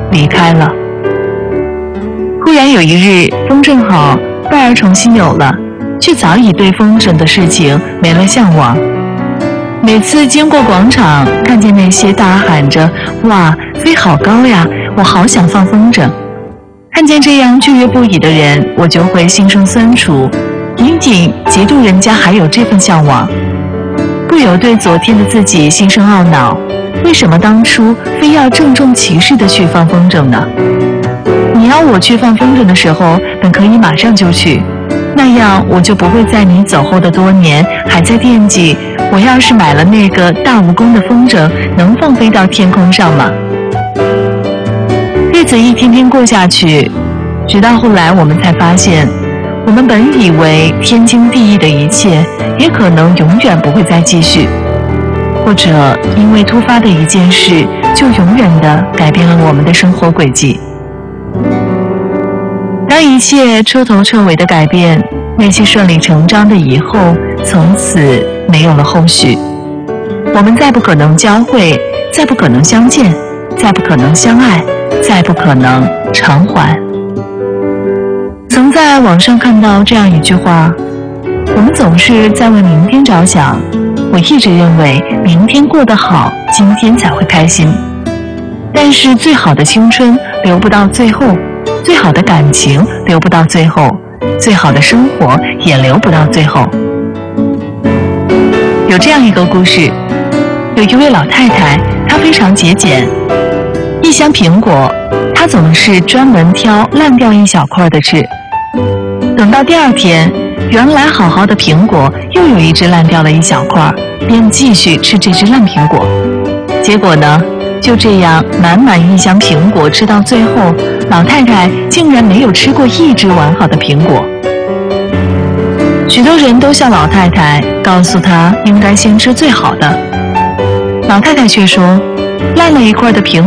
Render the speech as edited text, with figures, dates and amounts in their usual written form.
离开了。忽然有一日，风正好，伴儿重新有了，却早已对风筝的事情没了向往。每次经过广场，看见那些大喊着“哇，飞好高呀，我好想放风筝”，看见这样雀跃不已的人，我就会心生酸楚，隐隐嫉妒人家还有这份向往，不由对昨天的自己心生懊恼，为什么当初非要郑重其事地去放风筝呢？你要我去放风筝的时候，本可以马上就去，那样我就不会在你走后的多年还在惦记，我要是买了那个大蜈蚣的风筝，能放飞到天空上吗？日子一天天过下去，直到后来我们才发现，我们本以为天经地义的一切，也可能永远不会再继续，或者因为突发的一件事，就永远地改变了我们的生活轨迹。当一切彻头彻尾的改变，那些顺理成章的以后，从此没有了后续。我们再不可能交汇，再不可能相见，再不可能相爱，再不可能偿还。曾在网上看到这样一句话：我们总是在为明天着想，我一直认为明天过得好，今天才会开心。但是最好的青春留不到最后，最好的感情留不到最后，最好的生活也留不到最后。有这样一个故事，有一位老太太，她非常节俭，一箱苹果，她总是专门挑烂掉一小块的吃。等到第二天，原来好好的苹果又有一只烂掉了一小块，便继续吃这只烂苹果。结果呢，就这样满满一箱苹果吃到最后，老太太竟然没有吃过一只完好的苹果。许多人都笑老太太，告诉她应该先吃最好的。老太太却说，烂了一块的苹果